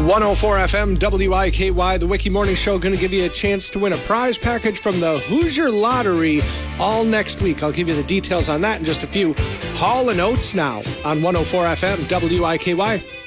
104 FM WIKY, the Wiki Morning Show, going to give you a chance to win a prize package from the Hoosier Lottery all next week. I'll give you the details on that in just a few. Hall & Oates now on 104 FM WIKY.